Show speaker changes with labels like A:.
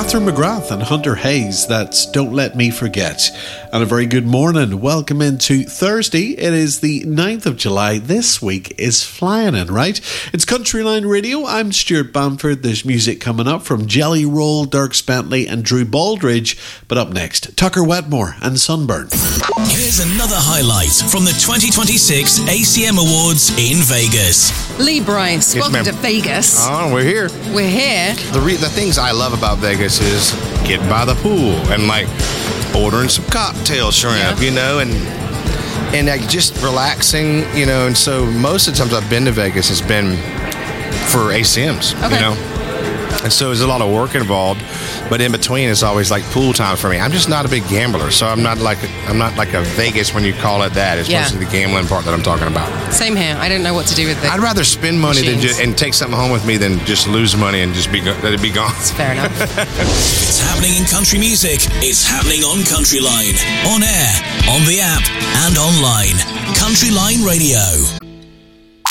A: Catherine McGrath and Hunter Hayes, that's Don't Let Me Forget. And a very good morning. Welcome into Thursday. It is the 9th of July. This week is flying in, right? It's Countryline Radio. I'm Stuart Bamford. There's music coming up from Jelly Roll, Dierks Bentley and Drew Baldridge. But up next, Tucker Wetmore and Sunburn.
B: Here's another highlight from the 2026 ACM Awards in Vegas.
C: Lee Bryce, welcome to Vegas.
D: Oh, we're here.
C: We're here.
D: The things I love about Vegas is getting by the pool and like ordering some cocktail shrimp, you know, and like just relaxing, you know. And so most of the times I've been to Vegas, it's been for ACMs, you know. And so there's a lot of work involved, but in between it's always like pool time for me. I'm just not a big gambler, so I'm not like a Vegas when you call it that. It's mostly the gambling part that I'm talking about.
C: Same here. I don't know what to do with it.
D: I'd rather spend money and take something home with me than just lose money and just let it be gone.
C: It's fair enough.
B: It's happening in country music. It's happening on Countryline, on air, on the app, and online. Countryline Radio.